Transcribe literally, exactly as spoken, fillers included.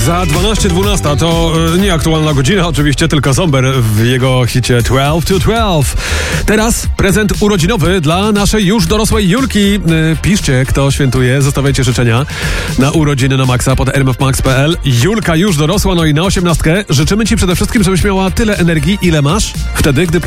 Za dwanaście dwanaście to y, nieaktualna godzina oczywiście, tylko Zomber w jego hicie dwanaście to dwanaście. Teraz prezent urodzinowy dla naszej już dorosłej Julki. Y, piszcie, kto świętuje, zostawiajcie życzenia na urodziny na Maxa pod r m f max kropka p l. Julka już dorosła, no i na osiemnastkę życzymy ci przede wszystkim, żebyś miała tyle energii, ile masz wtedy, gdy